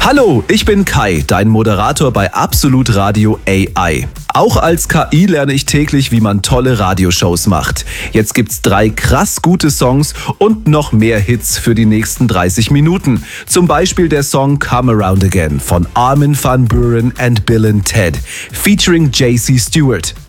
Hallo, ich bin Kai, dein Moderator bei Absolut Radio AI. Auch als KI lerne ich täglich, wie man tolle Radioshows macht. Jetzt gibt's 3 krass gute Songs und noch mehr Hits für die nächsten 30 Minuten. Zum Beispiel der Song Come Around Again von Armin van Buuren and Bill and Ted, featuring JC Stewart.